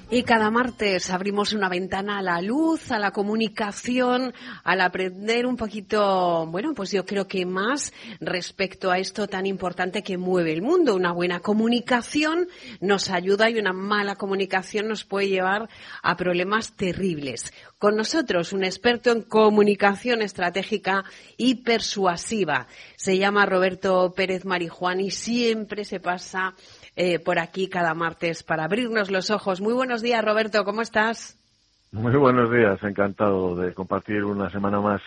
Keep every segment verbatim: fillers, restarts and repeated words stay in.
Y cada martes abrimos una ventana a la luz, a la comunicación, al aprender un poquito, bueno, pues yo creo que más respecto a esto tan importante que mueve el mundo. Una buena comunicación nos ayuda y una mala comunicación nos puede llevar a problemas terribles. Con nosotros, un experto en comunicación estratégica y persuasiva. Se llama Roberto Pérez Marijuán y siempre se pasa Eh, por aquí cada martes para abrirnos los ojos. Muy buenos días, Roberto, ¿cómo estás? Muy buenos días, encantado de compartir una semana más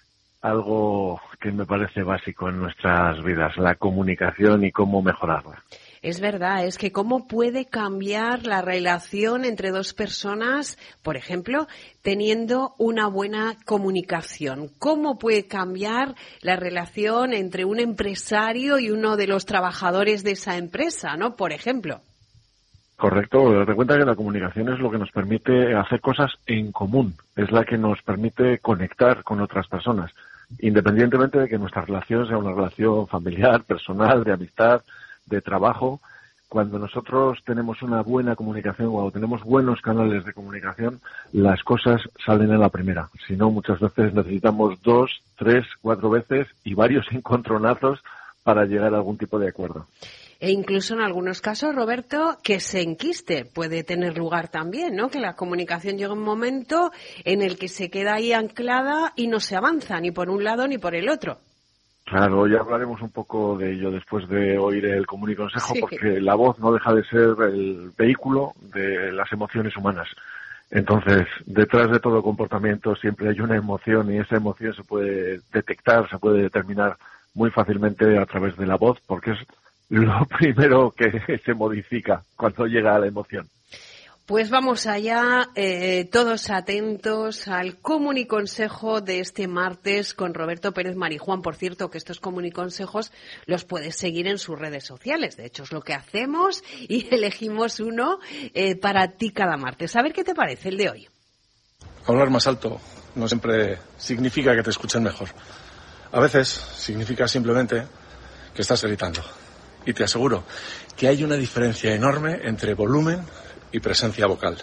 algo que me parece básico en nuestras vidas, la comunicación y cómo mejorarla. Es verdad, es que cómo puede cambiar la relación entre dos personas, por ejemplo, teniendo una buena comunicación. ¿Cómo puede cambiar la relación entre un empresario y uno de los trabajadores de esa empresa, ¿no? Por ejemplo. Correcto, date cuenta que la comunicación es lo que nos permite hacer cosas en común, es la que nos permite conectar con otras personas, independientemente de que nuestra relación sea una relación familiar, personal, de amistad, de trabajo. Cuando nosotros tenemos una buena comunicación o tenemos buenos canales de comunicación, las cosas salen a la primera. Si no, muchas veces necesitamos dos, tres, cuatro veces y varios encontronazos para llegar a algún tipo de acuerdo. E incluso en algunos casos, Roberto, que se enquiste puede tener lugar también, ¿no? Que la comunicación llega un momento en el que se queda ahí anclada y no se avanza ni por un lado ni por el otro. Claro, ya hablaremos un poco de ello después de oír el comuniconsejo, Sí. porque la voz no deja de ser el vehículo de las emociones humanas. Entonces, detrás de todo comportamiento siempre hay una emoción y esa emoción se puede detectar, se puede determinar muy fácilmente a través de la voz, porque es lo primero que se modifica cuando llega a la emoción. Pues vamos allá, eh, todos atentos al comuniconsejo de este martes con Roberto Pérez Marijuán. Por cierto, que estos comuniconsejos los puedes seguir en sus redes sociales. De hecho, es lo que hacemos y elegimos uno eh, para ti cada martes. A ver qué te parece el de hoy. Hablar más alto no siempre significa que te escuchen mejor. A veces significa simplemente que estás gritando. Y te aseguro que hay una diferencia enorme entre volumen y presencia vocal.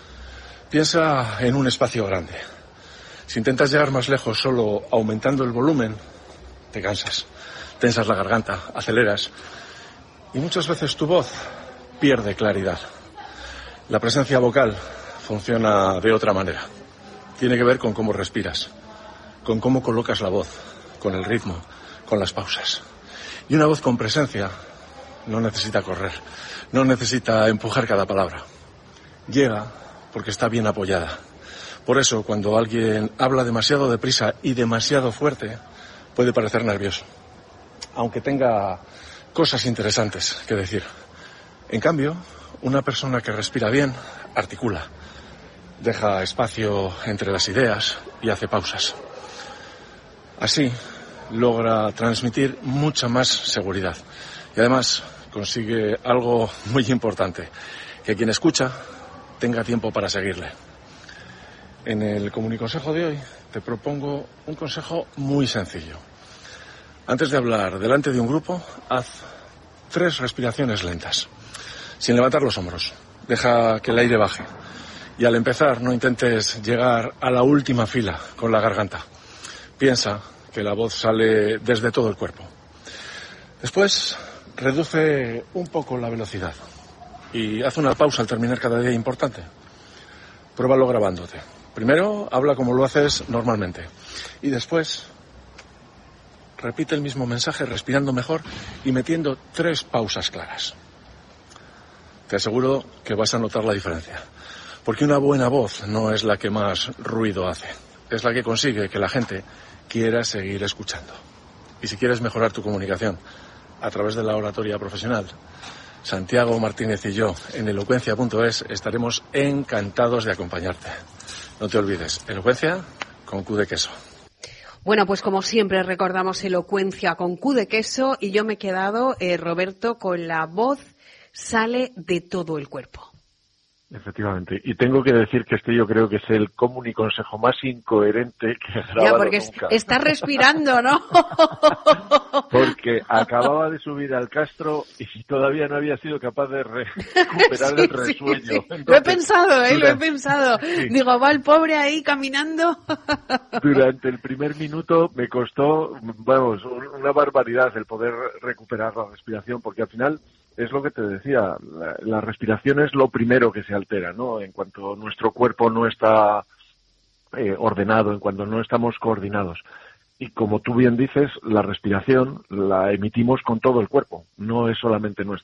Piensa en un espacio grande. Si intentas llegar más lejos solo aumentando el volumen, te cansas, tensas la garganta, aceleras y muchas veces tu voz pierde claridad. La presencia vocal funciona de otra manera. Tiene que ver con cómo respiras, con cómo colocas la voz, con el ritmo, con las pausas. Y una voz con presencia no necesita correr, no necesita empujar cada palabra. Llega porque está bien apoyada. Por eso, cuando alguien habla demasiado deprisa y demasiado fuerte, puede parecer nervioso, aunque tenga cosas interesantes que decir. En cambio, una persona que respira bien, articula, deja espacio entre las ideas y hace pausas. Así, logra transmitir mucha más seguridad. Y además, consigue algo muy importante, que quien escucha tenga tiempo para seguirle. En el comuniconsejo de hoy te propongo un consejo muy sencillo. Antes de hablar delante de un grupo, haz tres respiraciones lentas, sin levantar los hombros. Deja que el aire baje. Y al empezar, no intentes llegar a la última fila con la garganta. Piensa que la voz sale desde todo el cuerpo. Después, reduce un poco la velocidad. Y haz una pausa al terminar cada día importante. Pruébalo grabándote. Primero, habla como lo haces normalmente. Y después, repite el mismo mensaje respirando mejor y metiendo tres pausas claras. Te aseguro que vas a notar la diferencia. Porque una buena voz no es la que más ruido hace. Es la que consigue que la gente quiera seguir escuchando. Y si quieres mejorar tu comunicación a través de la oratoria profesional, Santiago Martínez y yo en elocuencia punto es estaremos encantados de acompañarte. No te olvides, elocuencia con Q de queso. Bueno, pues como siempre recordamos elocuencia con Q de queso y yo me he quedado, eh, Roberto, con la voz sale de todo el cuerpo. Efectivamente. Y tengo que decir que este yo creo que es el comuniconsejo más incoherente que he grabado Ya, porque nunca. está respirando, ¿no? porque acababa de subir al Castro y todavía no había sido capaz de recuperar sí, el resueño. Sí, sí. Entonces, lo he pensado, ¿eh? durante, lo he pensado. Sí. Digo, va el pobre ahí caminando. Durante el primer minuto me costó, vamos, una barbaridad el poder recuperar la respiración, porque al final es lo que te decía, la, la respiración es lo primero que se altera, ¿no? En cuanto nuestro cuerpo no está eh, ordenado, en cuanto no estamos coordinados. Y como tú bien dices, la respiración la emitimos con todo el cuerpo, no es solamente nuestra